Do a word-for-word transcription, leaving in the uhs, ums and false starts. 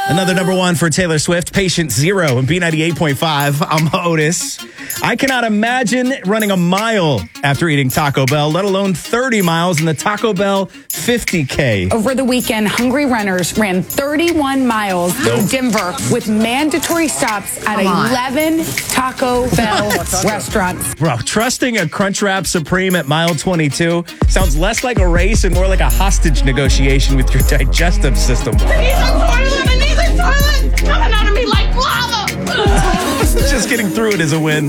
Another number one for Taylor Swift, Patient Zero and B ninety-eight point five. I'm Otis. I cannot imagine running a mile after eating Taco Bell, let alone thirty miles in the Taco Bell fifty K. Over the weekend, hungry runners ran thirty-one miles nope. in Denver with mandatory stops at Come eleven on. Taco Bell restaurants. Bro, trusting a Crunchwrap Supreme at mile twenty-two sounds less like a race and more like a hostage negotiation with your digestive system. I need some toilet. I need some toilet. Coming out of me like lava. Just getting through it is a win.